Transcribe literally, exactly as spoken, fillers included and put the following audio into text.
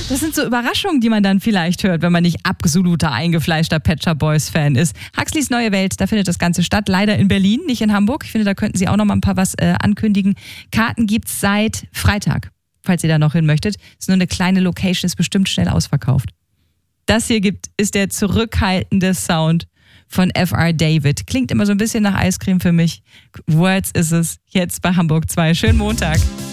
Das sind so Überraschungen, die man dann vielleicht hört, wenn man nicht absoluter eingefleischter Pet Shop Boys Fan ist. Huxleys Neue Welt, da findet das Ganze statt. Leider in Berlin, nicht in Hamburg. Ich finde, da könnten Sie auch noch mal ein paar was äh, ankündigen. Karten gibt's seit Freitag, falls ihr da noch hin möchtet. Ist nur eine kleine Location, ist bestimmt schnell ausverkauft. Das hier gibt, ist der zurückhaltende Sound von F R David. Klingt immer so ein bisschen nach Eiscreme für mich. Words ist es jetzt bei Hamburg zwei. Schönen Montag.